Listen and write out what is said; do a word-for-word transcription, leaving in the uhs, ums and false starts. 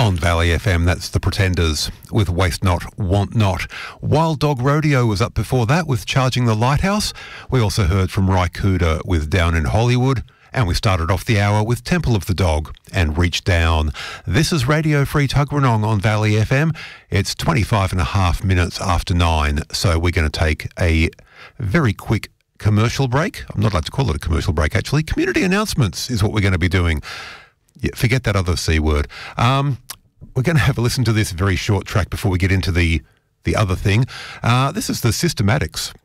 On Valley F M, that's The Pretenders with Waste Not, Want Not. Wild Dog Rodeo was up before that with Charging the Lighthouse. We also heard from Rycuda with Down in Hollywood. And we started off the hour with Temple of the Dog and Reach Down. This is Radio Free Tuggeranong on Valley F M. It's twenty-five and a half minutes after nine, so we're going to take a very quick commercial break. I'm not allowed to call it a commercial break, actually. Community announcements is what we're going to be doing. Yeah, forget that other C word. Um, we're going to have a listen to this very short track before we get into the, the other thing. Uh, this is the Systematics